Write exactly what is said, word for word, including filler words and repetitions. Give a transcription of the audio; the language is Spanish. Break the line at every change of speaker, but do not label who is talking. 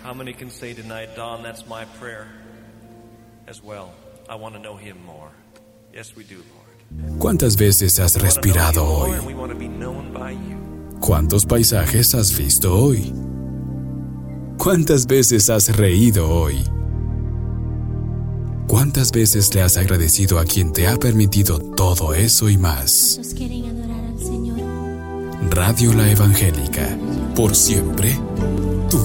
How many can say tonight, Don, that's my prayer as well. I want to know him more. Yes, we do, Lord.
¿Cuántas veces has respirado hoy? ¿Cuántos paisajes has visto hoy? ¿Cuántas veces has reído hoy? ¿Cuántas veces le has agradecido a quien te ha permitido todo eso y más?
¿Cuántos quieren adorar al Señor?
Radio La Evangélica, por siempre, tu